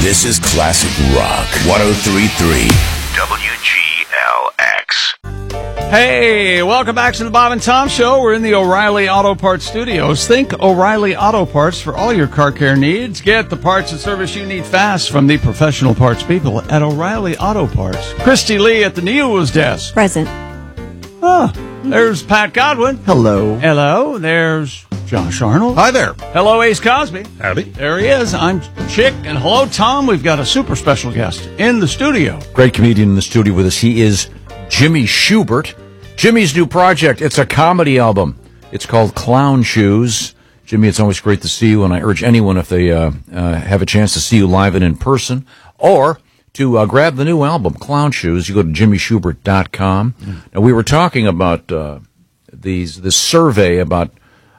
This is Classic Rock 103.3 WGLX. Hey, welcome back to the Bob and Tom Show. We're in the O'Reilly Auto Parts studios. Think O'Reilly Auto Parts for all your car care needs. Get the parts and service you need fast from the professional parts people at O'Reilly Auto Parts. Christy Lee at the news desk. Present. There's Pat Godwin. Hello. Hello. There's Josh Arnold. Hi there. Hello, Ace Cosby. Howdy. There he is. I'm Chick. And hello, Tom. We've got a super special guest in the studio. Great comedian in the studio with us. He is Jimmy Schubert. Jimmy's new project, it's a comedy album. It's called Clown Shoes. Jimmy, it's always great to see you, and I urge anyone, if they have a chance to see you live and in person, or to grab the new album, Clown Shoes, you go to jimmyschubert.com. Now, we were talking about this survey about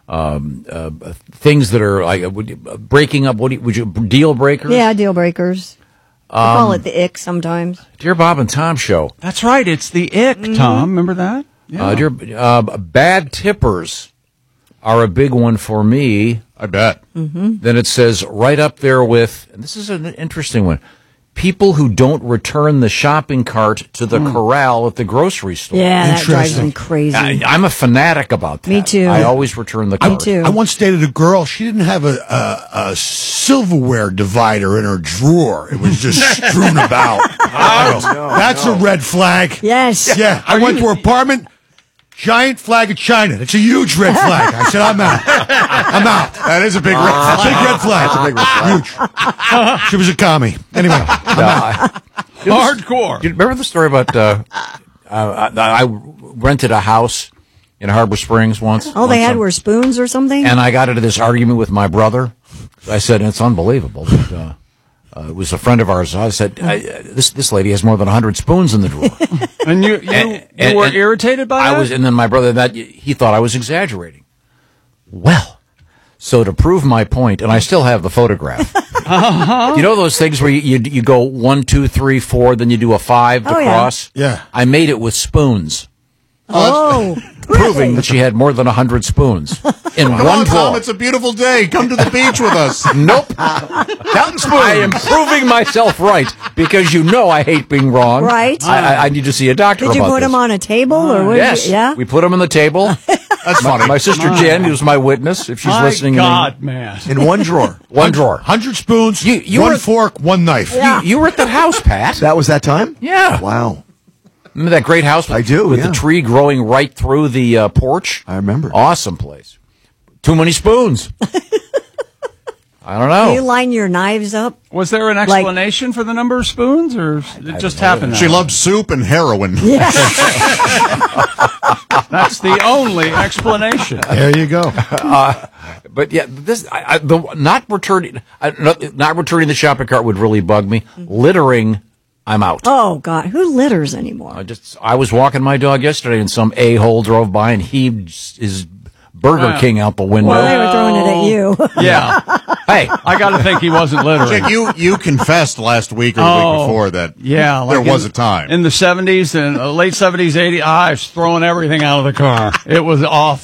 things that are like breaking up. Would you deal breakers? Yeah, deal breakers. I call it the ick sometimes. Dear Bob and Tom Show. That's right. It's the ick, Tom. Remember that? Yeah. Dear, bad tippers are a big one for me. I bet. Then it says right up there with, and this is an interesting one, people who don't return the shopping cart to the corral at the grocery store. Yeah, that drives me crazy. I'm a fanatic about that. Me too. I always return the cart. Me too. I once dated a girl. She didn't have a silverware divider in her drawer. It was just strewn about. That's a red flag. Yes. Yeah, I went to her apartment. Giant flag of China. That's a huge red flag. I said, I'm out. I'm out. That is a big red flag. Big red flag. That's a big red flag. Huge. She was a commie. Anyway, Hardcore. Do you remember the story about I rented a house in Harbor Springs once? All they had were spoons or something? And I got into this argument with my brother. I said, it's unbelievable. But, it was a friend of ours. I said, this lady has more than 100 spoons in the drawer. And you were irritated by that? And then my brother, he thought I was exaggerating. Well, so to prove my point, and I still have the photograph. You know those things where you go 1, 2, 3, 4, then you do a 5 to cross? Yeah. I made it with spoons. Really? Proving that she had more than 100 spoons in one drawer. It's a beautiful day. Come to the beach with us. Nope. Counting spoons. I am proving myself right because you know I hate being wrong. Right. I need to see a doctor about Did you put this. them on a table? Or what Yes. yeah? We put them on the table. That's funny. My sister Jen, who's my witness, if she's My listening. God, man. In one drawer. One drawer. 100 spoons, You one were- fork, one knife. Yeah. You were at the house, Pat. That was that time? Yeah. Wow. Remember that great house? I do, With yeah. the tree growing right through the porch? I remember. Awesome place. Too many spoons. I don't know. Do you line your knives up? Was there an explanation for the number of spoons, or it just happened? She loves soup and heroin. Yeah. That's the only explanation. There you go. But yeah, not returning the shopping cart would really bug me. Littering, I'm out. Oh, God. Who litters anymore? I was walking my dog yesterday, and some a-hole drove by and heaved his Burger King out the window. Well, they were throwing it at you. Yeah. Hey, I got to think he wasn't littering. Chick, you confessed last week or the week before that there was a time. In the 70s and late 70s, 80s, I was throwing everything out of the car. It was awful.